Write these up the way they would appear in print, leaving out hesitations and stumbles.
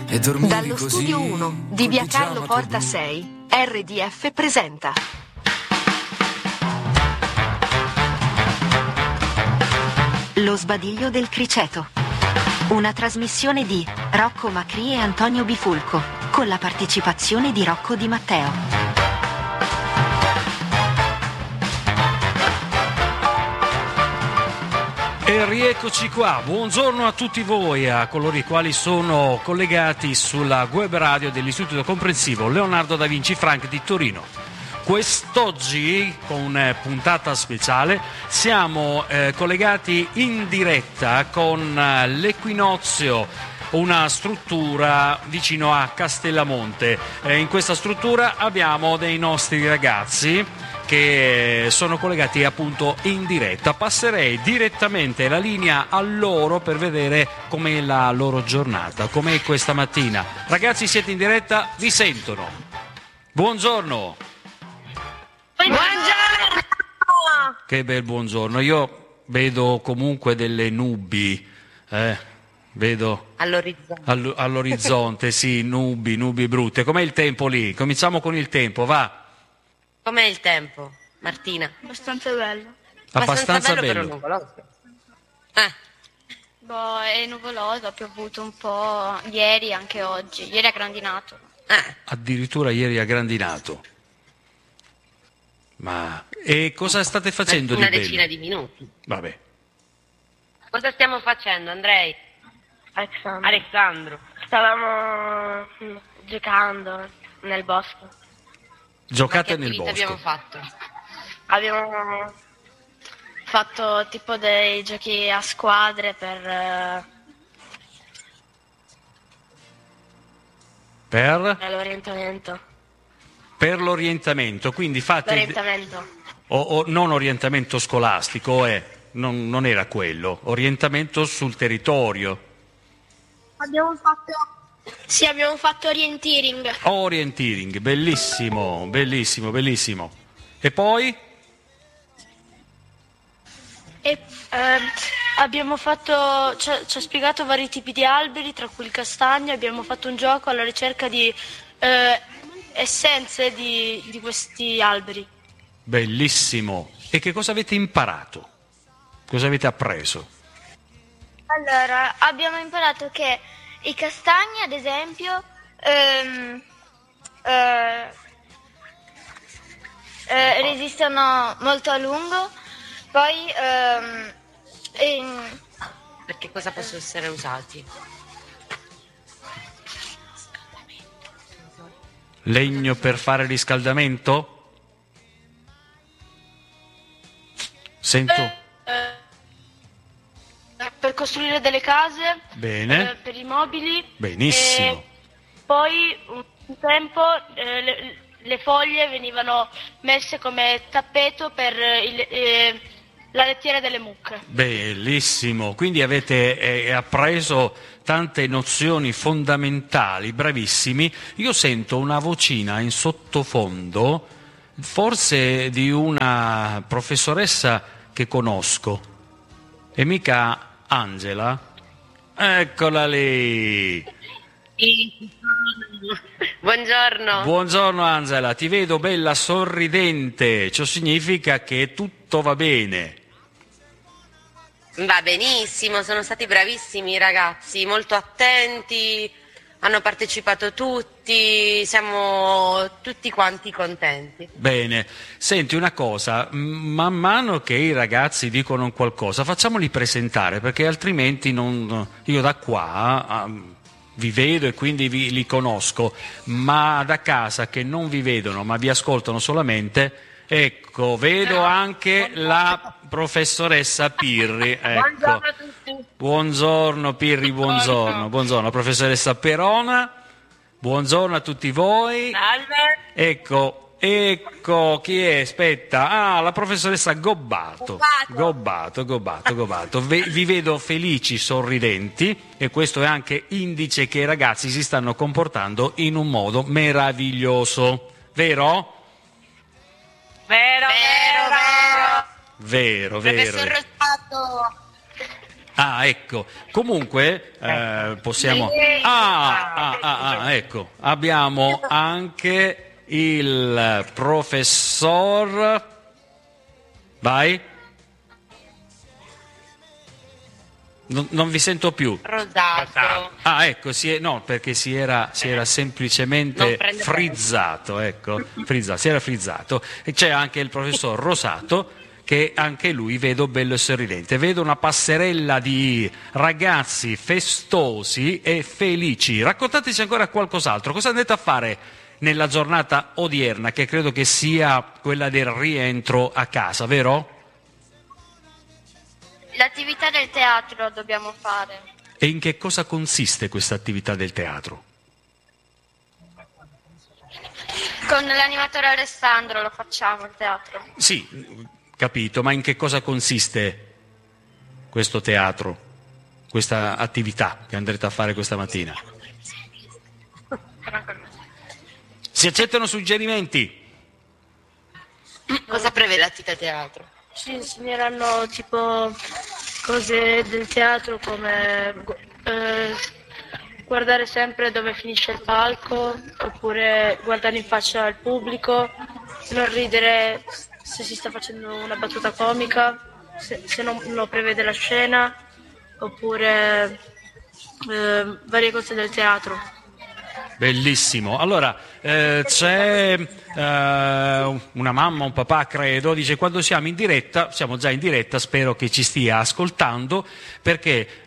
e dormivi Dallo così. studio 1 di via Carlo Porta 6, RDF presenta Lo sbadiglio del criceto. Una trasmissione di Rocco Macri e Antonio Bifulco, con la partecipazione di Rocco Di Matteo. E rieccoci qua, buongiorno a tutti voi, a coloro i quali sono collegati sulla web radio dell'Istituto Comprensivo Leonardo da Vinci Frank di Torino. Quest'oggi, con puntata speciale, siamo collegati in diretta con l'Equinozio, una struttura vicino a Castellamonte. In questa struttura abbiamo dei nostri ragazzi che sono collegati appunto in diretta. Passerei direttamente la linea a loro per vedere com'è la loro giornata, com'è questa mattina. Ragazzi, siete in diretta, vi sentono. Buongiorno. Buongiorno. Che bel buongiorno. Io vedo comunque delle nubi, vedo all'orizzonte, sì, nubi brutte. Com'è il tempo lì? Cominciamo con il tempo, va. Com'è il tempo, Martina? Abbastanza bello. Abbastanza bello. Però nuvoloso. È nuvoloso, ha piovuto un po' ieri e anche oggi. Ieri ha grandinato. Addirittura ieri ha grandinato. E cosa state facendo di bello? Una decina di minuti. Vabbè. Cosa stiamo facendo, Andrei? Alessandro. Stavamo giocando nel bosco. Giocate nel bosco. Abbiamo fatto? Abbiamo fatto tipo dei giochi a squadre per l'orientamento. Per l'orientamento, quindi fate L'orientamento. o non orientamento scolastico, non era quello, orientamento sul territorio. Abbiamo fatto orienteering. Orienteering, bellissimo, bellissimo, bellissimo. E poi? Abbiamo fatto, ci ha spiegato vari tipi di alberi, tra cui il castagno. Abbiamo fatto un gioco alla ricerca di essenze di questi alberi. Bellissimo. E che cosa avete imparato? Cosa avete appreso? Allora, abbiamo imparato che i castagni, ad esempio, resistono molto a lungo, poi Perché cosa possono essere usati? Legno per fare riscaldamento? Sento. Per costruire delle case. Bene. Per i mobili. Benissimo. Poi un tempo le foglie venivano messe come tappeto per la lettiera delle mucche. Bellissimo, quindi avete appreso tante nozioni fondamentali, bravissimi. Io sento una vocina in sottofondo, forse di una professoressa che conosco, e mica Angela? Eccola lì! Buongiorno. Buongiorno Angela, ti vedo bella sorridente, ciò significa che tutto va bene. Va benissimo, sono stati bravissimi i ragazzi, molto attenti, hanno partecipato tutti, siamo tutti quanti contenti. Bene, senti una cosa, man mano che i ragazzi dicono qualcosa, facciamoli presentare, perché altrimenti io da qua vi vedo e quindi li conosco, ma da casa che non vi vedono ma vi ascoltano solamente, ecco, vedo anche la professoressa Pirri. Ecco. Buongiorno a tutti. Buongiorno Pirri, buongiorno professoressa Perona, buongiorno a tutti voi. Salve. Ecco chi è? Aspetta, la professoressa Gobbato. Vi vedo felici, sorridenti, e questo è anche indice che i ragazzi si stanno comportando in un modo meraviglioso, vero? Vero. Vero. Professor Rosato. Ah, ecco. Comunque possiamo. Ecco. Abbiamo anche il professor. Vai. Non vi sento più. Rosato. Ah, ecco, no, perché si era semplicemente frizzato, ecco, si era frizzato. E c'è anche il professor Rosato, che anche lui vedo bello e sorridente. Vedo una passerella di ragazzi festosi e felici. Raccontateci ancora qualcos'altro. Cosa andate a fare nella giornata odierna, che credo che sia quella del rientro a casa, vero? L'attività del teatro dobbiamo fare. E in che cosa consiste questa attività del teatro? Con l'animatore Alessandro lo facciamo il teatro. Sì, capito, ma in che cosa consiste questo teatro, questa attività che andrete a fare questa mattina? Si accettano suggerimenti? Cosa prevede l'attività teatro? Ci insegneranno tipo cose del teatro come guardare sempre dove finisce il palco, oppure guardare in faccia al pubblico, non ridere se si sta facendo una battuta comica, se non lo prevede la scena, oppure varie cose del teatro. Bellissimo. Allora, c'è una mamma, un papà, credo, dice: quando siamo in diretta, siamo già in diretta, spero che ci stia ascoltando, perché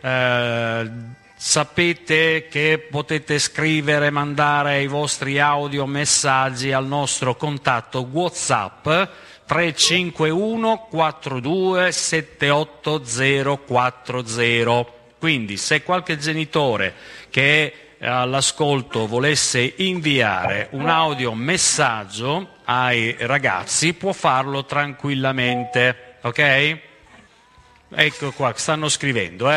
sapete che potete scrivere, mandare i vostri audio messaggi al nostro contatto WhatsApp 351 42 78040. Quindi se qualche genitore che all'ascolto volesse inviare un audio messaggio ai ragazzi, può farlo tranquillamente, ok? Ecco qua, stanno scrivendo,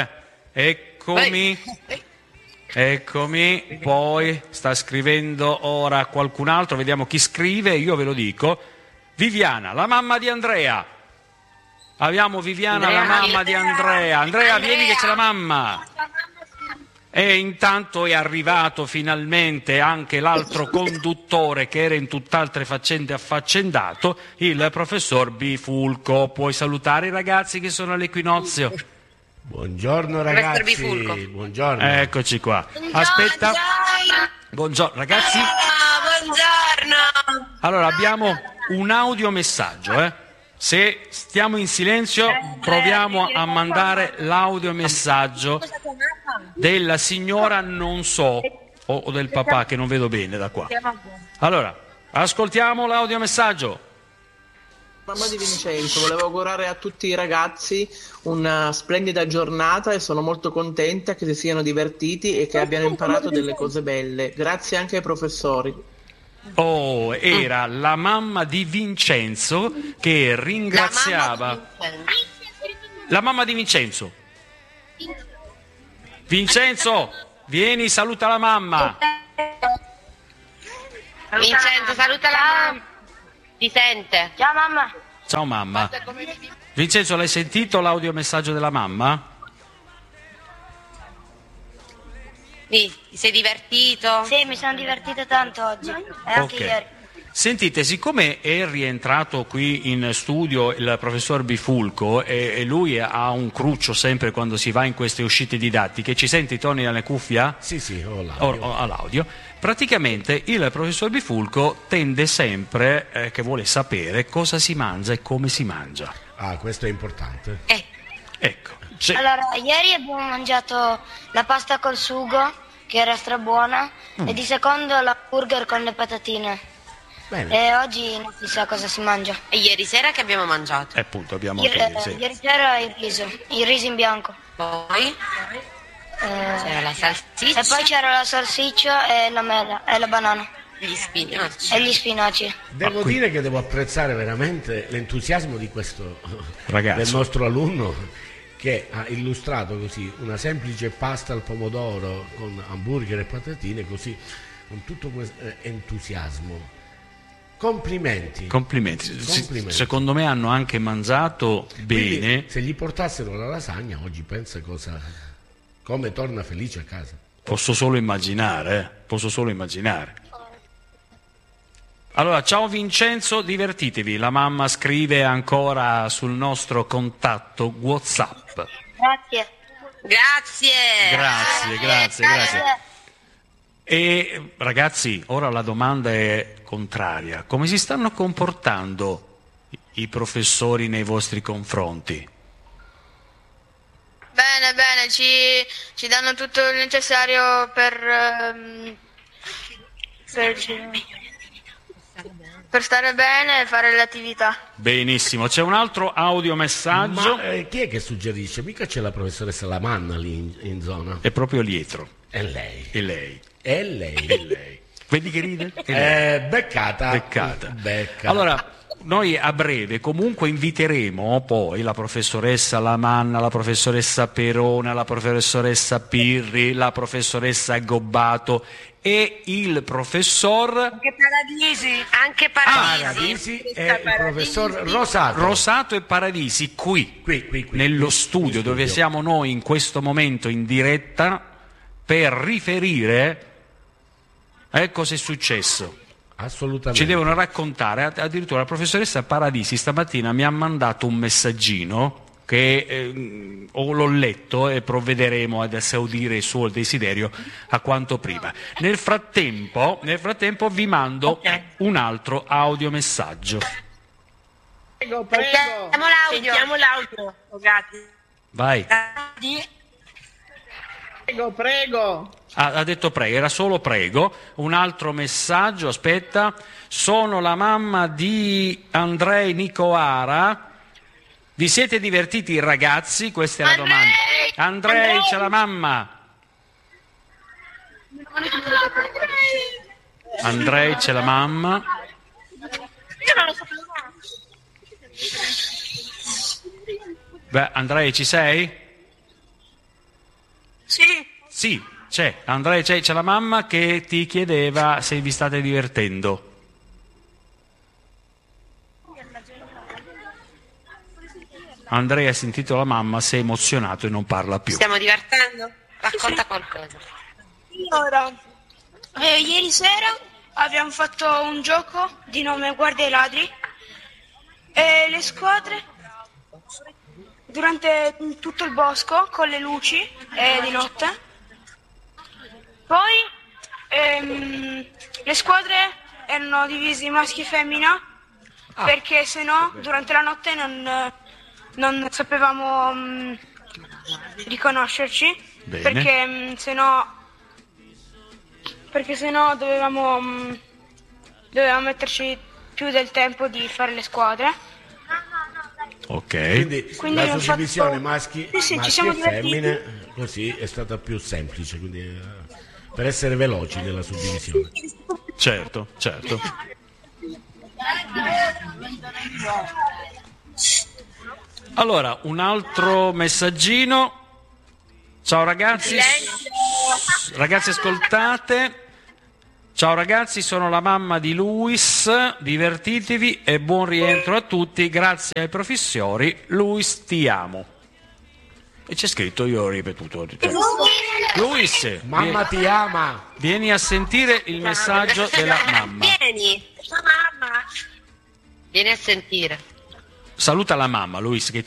eccomi, poi sta scrivendo ora qualcun altro, vediamo chi scrive, io ve lo dico. Viviana, la mamma di Andrea. Abbiamo Viviana, la mamma di Andrea. Andrea, vieni che c'è la mamma. E intanto è arrivato finalmente anche l'altro conduttore che era in tutt'altre faccende affaccendato, il professor Bifulco. Puoi salutare i ragazzi che sono all'equinozio? Buongiorno ragazzi, buongiorno. Eccoci qua. Aspetta. Buongiorno ragazzi. Buongiorno. Allora abbiamo un audiomessaggio, Se stiamo in silenzio proviamo a mandare l'audiomessaggio della signora non so o del papà che non vedo bene da qua. Allora, ascoltiamo l'audiomessaggio. Mamma di Vincenzo, volevo augurare a tutti i ragazzi una splendida giornata e sono molto contenta che si siano divertiti e che abbiano imparato delle cose belle. Grazie anche ai professori. Oh, era la mamma di Vincenzo che ringraziava. La mamma di Vincenzo. Vincenzo, vieni, saluta la mamma. Vincenzo, saluta la mamma. Ti sente? Ciao mamma. Ciao mamma. Vincenzo, l'hai sentito l'audiomessaggio della mamma? Sì, ti sei divertito? Sì, mi sono divertita tanto oggi e anche ieri. Sentite, siccome è rientrato qui in studio il professor Bifulco e lui ha un cruccio sempre quando si va in queste uscite didattiche, ci senti, Tony, nelle cuffia? Sì, ho l'audio. Ho l'audio. Praticamente il professor Bifulco tende sempre che vuole sapere cosa si mangia e come si mangia. Ah, questo è importante. Ecco. Allora, ieri abbiamo mangiato la pasta col sugo, che era strabuona, e di secondo la burger con le patatine. Bene. E oggi non si sa cosa si mangia. E ieri sera che abbiamo mangiato? Appunto, abbiamo Ieri sera il riso in bianco. Poi c'era la salsiccia. E poi c'era la salsiccia e la mela e la banana. Gli spinaci. E gli spinaci. Devo dire che devo apprezzare veramente l'entusiasmo di questo ragazzo, del nostro alunno, che ha illustrato così una semplice pasta al pomodoro con hamburger e patatine, così con tutto questo entusiasmo. Complimenti. Secondo me hanno anche mangiato bene. Quindi, se gli portassero la lasagna oggi, pensa come torna felice a casa. Posso solo immaginare. Allora, ciao Vincenzo, divertitevi. La mamma scrive ancora sul nostro contatto WhatsApp. Grazie. E ragazzi, ora la domanda è contraria. Come si stanno comportando i professori nei vostri confronti? Bene, ci danno tutto il necessario per stare bene e fare le attività. Benissimo, c'è un altro audiomessaggio. Ma chi è che suggerisce? Mica c'è la professoressa Lamanna lì in zona? È proprio dietro. È lei. È lei. Vedi che ride? Beccata. Allora, noi a breve comunque inviteremo poi la professoressa Lamanna, la professoressa Perona, la professoressa Pirri, la professoressa Gobbato e il professor Anche Paradisi e il professor Rosato e Paradisi qui nello studio dove siamo noi in questo momento in diretta per riferire cosa è successo. Assolutamente. Ci devono raccontare. Addirittura la professoressa Paradisi stamattina mi ha mandato un messaggino che l'ho letto e provvederemo ad esaudire il suo desiderio a quanto prima. Nel frattempo vi mando un altro audiomessaggio. Prego. Sentiamo l'audio. Grazie. Vai. Prego. Ha detto prego, era solo prego. Un altro messaggio, aspetta. Sono la mamma di Andrei Nicoara. Vi siete divertiti ragazzi? Questa è la domanda. Andrei, c'è la mamma. Andrei, c'è la mamma. Io non lo sapevo. Beh, Andrei, ci sei? Sì, c'è. Andrei, c'è la mamma che ti chiedeva se vi state divertendo. Andrea ha sentito la mamma, si è emozionato e non parla più. Stiamo divertendo? Racconta qualcosa. Allora, ieri sera abbiamo fatto un gioco di nome Guardia i ladri e le squadre durante tutto il bosco con le luci di notte. Poi le squadre erano divise in maschi e femmina perché sennò durante la notte non sapevamo riconoscerci. Bene. Perché sennò dovevamo metterci più del tempo di fare le squadre. Ok. Quindi la suddivisione maschi ci e siamo femmine così è stata più semplice, quindi, per essere veloci nella suddivisione. Certo. Allora, un altro messaggino. Ciao ragazzi, ascoltate. Ciao ragazzi, sono la mamma di Luis, divertitevi e buon rientro a tutti, grazie ai professori, Luis ti amo. E c'è scritto, io ho ripetuto. Luis, Mamma ti ama. vieni a sentire il messaggio della mamma. Vieni a sentire. Saluta la mamma, Luis, che